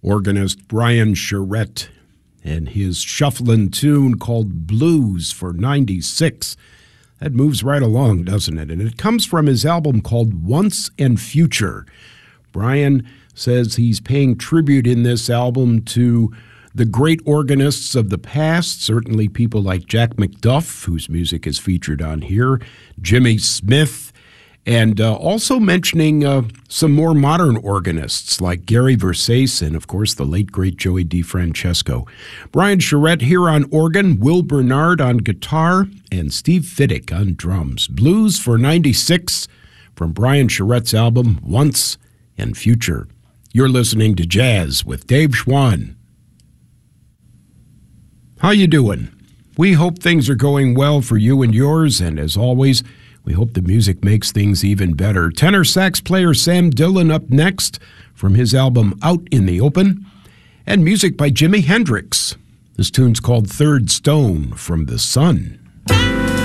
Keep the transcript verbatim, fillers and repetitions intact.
organist Brian Charette and his shuffling tune called Blues for ninety-six. That moves right along, doesn't it? And it comes from his album called Once and Future. Brian says he's paying tribute in this album to the great organists of the past, certainly people like Jack McDuff, whose music is featured on here, Jimmy Smith, and uh, also mentioning uh, some more modern organists like Gary Versace and, of course, the late, great Joey DeFrancesco. Brian Charette here on organ, Will Bernard on guitar, and Steve Fiddick on drums. Blues for ninety-six from Brian Charette's album, Once and Future. You're listening to Jazz with Dave Schwann. How you doing? We hope things are going well for you and yours, and as always, we hope the music makes things even better. Tenor sax player Sam Dillon up next from his album Out in the Open, and music by Jimi Hendrix. This tune's called Third Stone from The Sun.